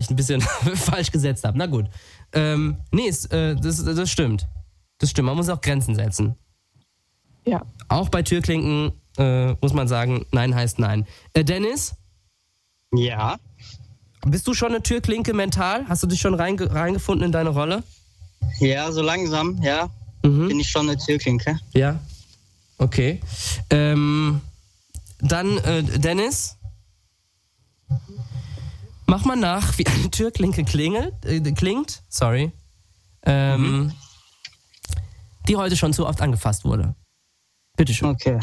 ich ein bisschen falsch gesetzt habe. Na gut. Das stimmt. Das stimmt, man muss auch Grenzen setzen. Ja. Auch bei Türklinken muss man sagen, nein heißt nein. Dennis? Ja. Bist du schon eine Türklinke mental? Hast du dich schon reingefunden in deine Rolle? Ja, so langsam, ja. Bin ich schon eine Türklinke. Ja. Okay. Dann, Dennis? Mach mal nach, wie eine Türklinke klingt. Sorry. Die heute schon zu oft angefasst wurde. Bitteschön. Okay.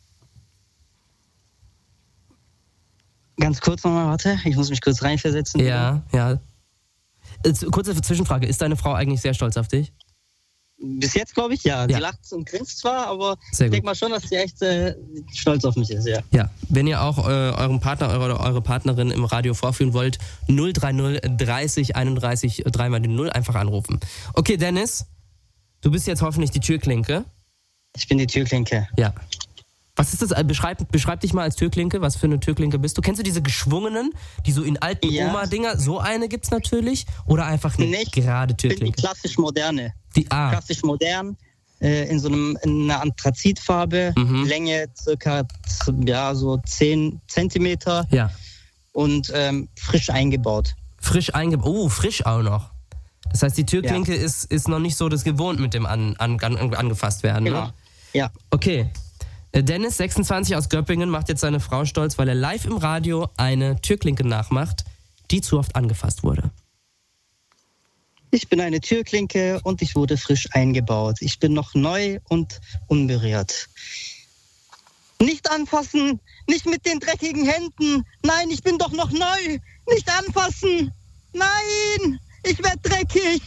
Ganz kurz nochmal, warte. Ich muss mich kurz reinversetzen. Ja. Kurze Zwischenfrage. Ist deine Frau eigentlich sehr stolz auf dich? Bis jetzt glaube ich, ja. Sie lacht und grinst zwar, aber ich denke mal schon, dass sie echt stolz auf mich ist, ja. Ja, wenn ihr auch euren Partner oder eure Partnerin im Radio vorführen wollt, 030 30 31 3 mal die 0 einfach anrufen. Okay, Dennis, du bist jetzt hoffentlich die Türklinke. Ich bin die Türklinke. Ja. Was ist das? Beschreib dich mal als Türklinke. Was für eine Türklinke bist du? Kennst du diese geschwungenen, die so in alten Oma-Dinger? So eine gibt's natürlich. Oder einfach eine gerade Türklinke? Ich bin die klassisch moderne. Klassisch modern, in einer Anthrazitfarbe, Länge circa so 10 Zentimeter. Ja. Und frisch eingebaut. Frisch auch noch. Das heißt, die Türklinke ist noch nicht so das gewohnt mit dem angefasst werden. Genau. Ne? Ja. Okay. Dennis, 26 aus Göppingen, macht jetzt seine Frau stolz, weil er live im Radio eine Türklinke nachmacht, die zu oft angefasst wurde. Ich bin eine Türklinke und ich wurde frisch eingebaut. Ich bin noch neu und unberührt. Nicht anfassen, nicht mit den dreckigen Händen. Nein, ich bin doch noch neu. Nicht anfassen. Nein, ich werde dreckig.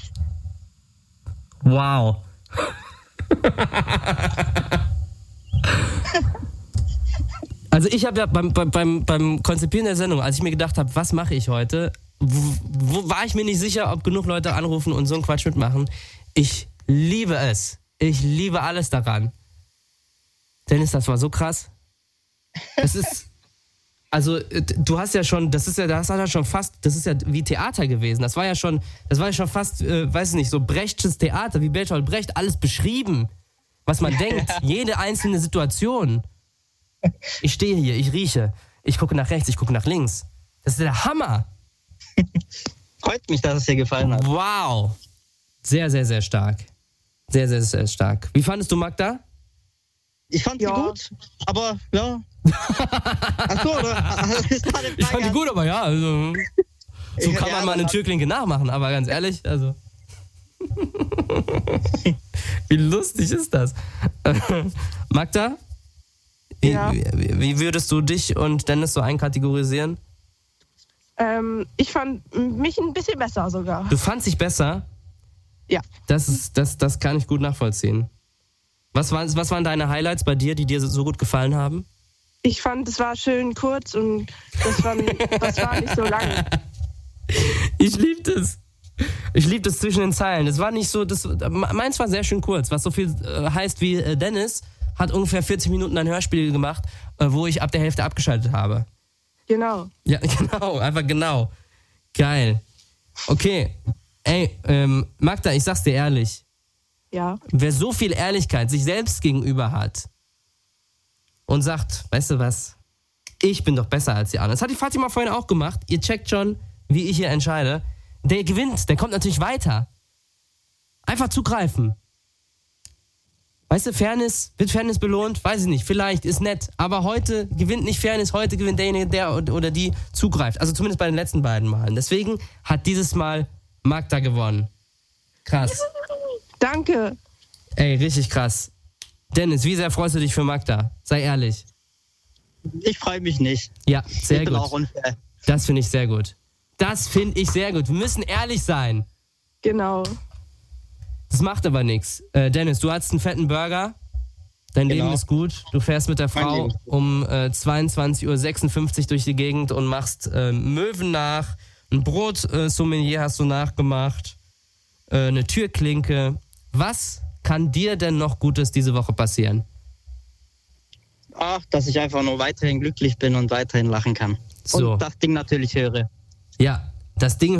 Wow. Also ich habe ja beim Konzipieren der Sendung, als ich mir gedacht habe, was mache ich heute, wo war ich mir nicht sicher, ob genug Leute anrufen und so einen Quatsch mitmachen. Ich liebe es. Ich liebe alles daran. Dennis, das war so krass. Das ist, also du hast ja schon, das ist ja wie Theater gewesen. Das war ja schon fast, weiß ich nicht, so Brechtsches Theater, wie Bertolt Brecht, alles beschrieben, was man denkt, jede einzelne Situation. Ich stehe hier, ich rieche, ich gucke nach rechts, ich gucke nach links. Das ist der Hammer. Freut mich, dass es dir gefallen hat. Wow. Sehr, sehr, sehr stark. Sehr, sehr, sehr stark. Wie fandest du Magda? Ich fand sie gut, aber ja. Achso, oder? Ich fand die gut, aber ja. Also, so kann man mal eine Türklinke nachmachen, aber ganz ehrlich, also. Wie lustig ist das? Magda? Wie würdest du dich und Dennis so einkategorisieren? Ich fand mich ein bisschen besser sogar. Du fandst dich besser? Ja. Das kann ich gut nachvollziehen. Was waren deine Highlights bei dir, die dir so gut gefallen haben? Ich fand, es war schön kurz und das war nicht so lang. Ich liebe das. Ich liebe das zwischen den Zeilen. Das war nicht so, meins war sehr schön kurz, was so viel heißt wie Dennis hat ungefähr 40 Minuten ein Hörspiel gemacht, wo ich ab der Hälfte abgeschaltet habe. Genau. Ja, genau, einfach genau. Geil. Okay. Ey, Magda, ich sag's dir ehrlich. Ja. Wer so viel Ehrlichkeit sich selbst gegenüber hat und sagt, weißt du was, ich bin doch besser als die anderen. Das hat die Fatima vorhin auch gemacht. Ihr checkt schon, wie ich hier entscheide. Der gewinnt, der kommt natürlich weiter. Einfach zugreifen. Weißt du, wird Fairness belohnt? Weiß ich nicht, vielleicht, ist nett. Aber heute gewinnt nicht Fairness, heute gewinnt derjenige, der oder die zugreift. Also zumindest bei den letzten beiden Malen. Deswegen hat dieses Mal Magda gewonnen. Krass. Danke. Ey, richtig krass. Dennis, wie sehr freust du dich für Magda? Sei ehrlich. Ich freue mich nicht. Ja, sehr gut. Ich bin auch unfair. Das finde ich sehr gut. Wir müssen ehrlich sein. Genau. Das macht aber nichts. Dennis, du hattest einen fetten Burger. Dein Leben ist gut. Du fährst mit der Frau um 22.56 Uhr durch die Gegend und machst Möwen nach. Ein Brot-Sommelier hast du nachgemacht. Eine Türklinke. Was kann dir denn noch Gutes diese Woche passieren? Ach, dass ich einfach nur weiterhin glücklich bin und weiterhin lachen kann. So. Und das Ding natürlich höre. Ja, das Ding